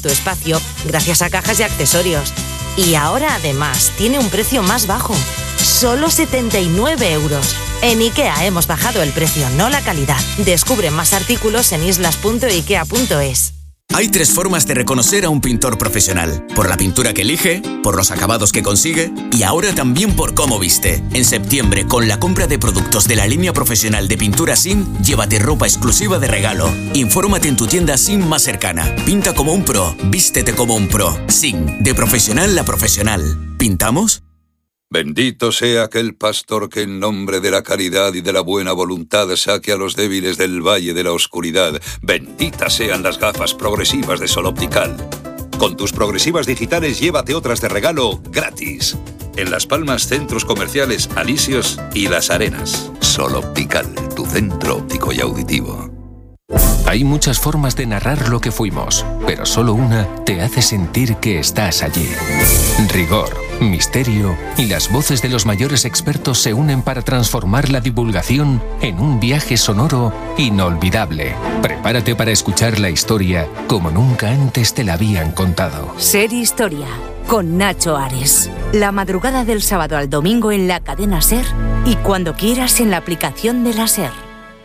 tu espacio gracias a cajas y accesorios. Y ahora además tiene un precio más bajo, solo 79 euros. En IKEA hemos bajado el precio, no la calidad. Descubre más artículos en islas.ikea.es. Hay 3 formas de reconocer a un pintor profesional: por la pintura que elige, por los acabados que consigue y ahora también por cómo viste. En septiembre, con la compra de productos de la línea profesional de pintura SIM, llévate ropa exclusiva de regalo. Infórmate en tu tienda SIM más cercana. Pinta como un pro, vístete como un pro. SIM, de profesional a profesional. ¿Pintamos? Bendito sea aquel pastor que en nombre de la caridad y de la buena voluntad saque a los débiles del valle de la oscuridad. Benditas sean las gafas progresivas de Sol Optical. Con tus progresivas digitales llévate otras de regalo gratis. En Las Palmas, centros comerciales Alisios y Las Arenas. Sol Optical, tu centro óptico y auditivo. Hay muchas formas de narrar lo que fuimos, pero solo una te hace sentir que estás allí. Rigor, misterio y las voces de los mayores expertos se unen para transformar la divulgación en un viaje sonoro inolvidable. Prepárate para escuchar la historia como nunca antes te la habían contado. Ser Historia, con Nacho Ares. La madrugada del sábado al domingo en la cadena SER y cuando quieras en la aplicación de la SER.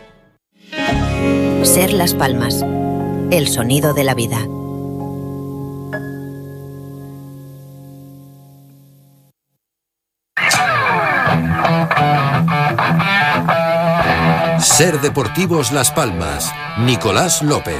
SER Las Palmas, el sonido de la vida. SER Deportivos Las Palmas, Nicolás López.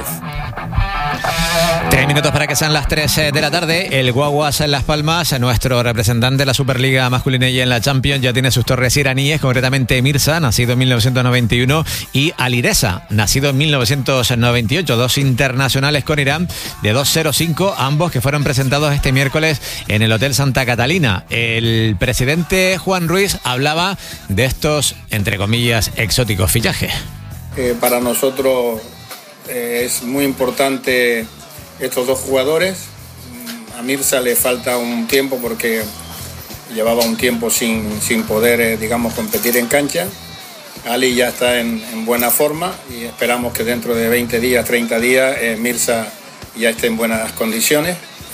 3 minutos para que sean las 3 de la tarde. El Guaguas en Las Palmas, nuestro representante de la Superliga masculina y en la Champions, ya tiene sus torres iraníes, concretamente Mirza, nacido en 1991, y Alireza, nacido en 1998, 2 internacionales con Irán de 2.05, ambos que fueron presentados este miércoles en el Hotel Santa Catalina. El presidente Juan Ruiz hablaba de estos, entre comillas, exóticos fichajes. Para nosotros es muy importante estos 2 jugadores. A Mirza le falta un tiempo porque llevaba un tiempo sin poder, competir en cancha. Ali ya está en buena forma y esperamos que dentro de 20 días, 30 días, Mirza ya esté en buenas condiciones.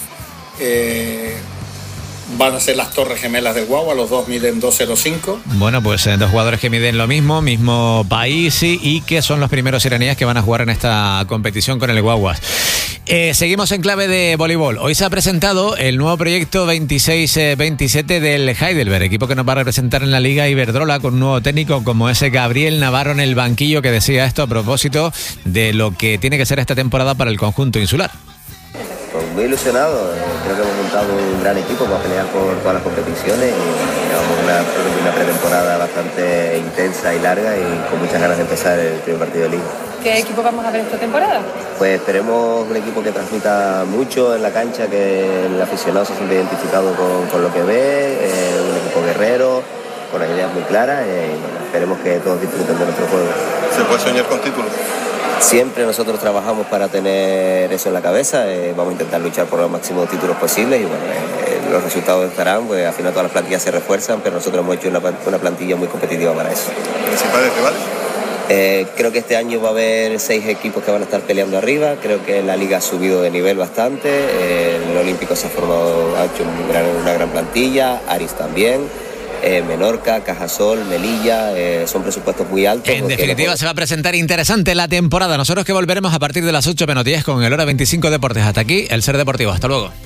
Van a ser las torres gemelas del Guagua, los 2 miden 2.05. Bueno, pues 2 jugadores que miden lo mismo país y que son los primeros iraníes que van a jugar en esta competición con el Guaguas. Seguimos en clave de voleibol. Hoy se ha presentado el nuevo proyecto 26-27 del Heidelberg, equipo que nos va a representar en la Liga Iberdrola con un nuevo técnico como ese Gabriel Navarro en el banquillo, que decía esto a propósito de lo que tiene que ser esta temporada para el conjunto insular. Pues muy ilusionado, creo que hemos montado un gran equipo para pelear por todas las competiciones y llevamos una pretemporada bastante intensa y larga y con muchas ganas de empezar el primer partido de Liga. ¿Qué equipo vamos a ver esta temporada? Pues esperemos un equipo que transmita mucho en la cancha, que el aficionado se siente identificado con lo que ve, un equipo guerrero, con las ideas muy claras y bueno, esperemos que todos disfruten de nuestro juego. ¿Se puede soñar con títulos? Siempre nosotros trabajamos para tener eso en la cabeza, vamos a intentar luchar por los máximos títulos posibles y bueno, los resultados estarán, pues al final todas las plantillas se refuerzan, pero nosotros hemos hecho una plantilla muy competitiva para eso. ¿Principales rivales? Creo que este año va a haber 6 equipos que van a estar peleando arriba, creo que la Liga ha subido de nivel bastante, el Olímpico se ha formado, ha hecho una gran plantilla, Aris también. Menorca, Cajasol, Melilla, son presupuestos muy altos. En definitiva, se va a presentar interesante la temporada. Nosotros que volveremos a partir de las 8 menos 10 con el Hora 25 Deportes. Hasta aquí, el SER Deportivo. Hasta luego.